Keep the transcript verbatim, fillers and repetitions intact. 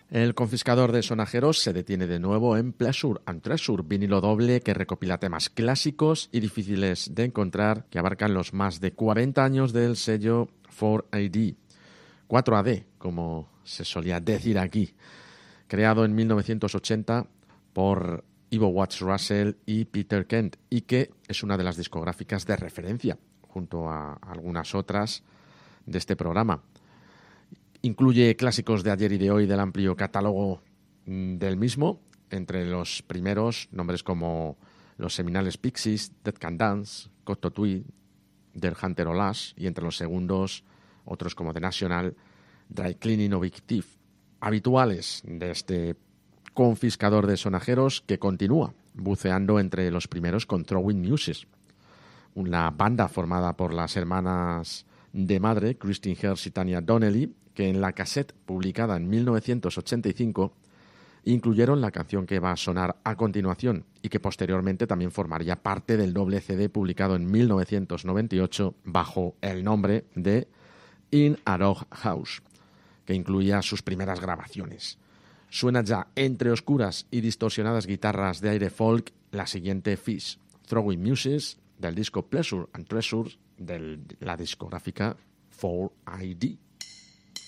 El confiscador de sonajeros se detiene de nuevo en Pleasure and Treasure, vinilo doble que recopila temas clásicos y difíciles de encontrar que abarcan los más de cuarenta años del sello cuatro A D, cuatro A D, como se solía decir aquí, creado en mil novecientos ochenta por Ivo Watts Russell y Peter Kent, y que es una de las discográficas de referencia, junto a algunas otras de este programa. Incluye clásicos de ayer y de hoy del amplio catálogo del mismo, entre los primeros nombres como los seminales Pixies, Dead Can Dance, Cocteau Twin, Der Hunter o Lash, y entre los segundos otros como The National, Dry Cleaning o Big Thief, habituales de este confiscador de sonajeros que continúa buceando entre los primeros con Throwing Muses, una banda formada por las hermanas de madre Christine Hersh y Tanya Donnelly, que en la cassette publicada en mil novecientos ochenta y cinco incluyeron la canción que va a sonar a continuación y que posteriormente también formaría parte del doble C D publicado en mil novecientos noventa y ocho bajo el nombre de In a Dog House, que incluía sus primeras grabaciones. Suena ya entre oscuras y distorsionadas guitarras de aire folk la siguiente Fish, Throwing Muses, del disco Pleasure and Treasure de la discográfica cuatro A D.